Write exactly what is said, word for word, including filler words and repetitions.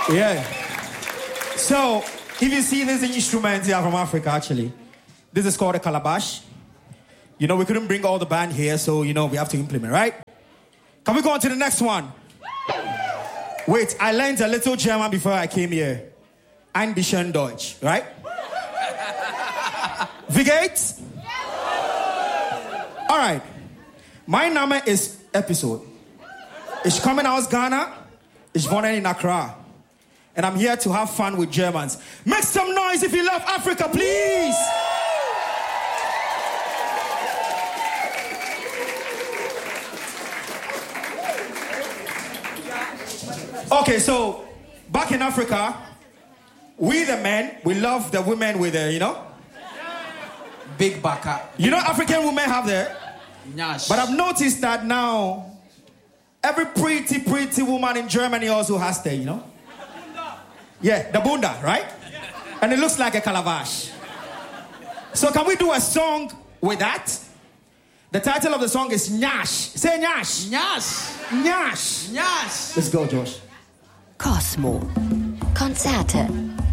Yeah. So, if you see this instrument here from Africa, actually, this is called a calabash. You know, we couldn't bring all the band here, so, you know, we have to implement, right? Can we go on to the next one? Wait, I learned a little German before I came here. Ein bisschen Deutsch, right? Wie geht's? All right. My Name is Episode. Ich komme aus Ghana. Ich wohne in Accra. And I'm here to have fun with Germans. Make some noise if you love Africa, please. Okay, so back in Africa, we the men, we love the women with the, you know? Big baka. You know African women have the... Nyash. But I've noticed that now, every pretty, pretty woman in Germany also has the, you know? Yeah, the bunda, right? And it looks like a calabash. So can we do a song with that? The title of the song is Nyash. Say Nyash. Nyash. Nyash. Nyash. Let's go, Josh. Cosmo. Konzerte.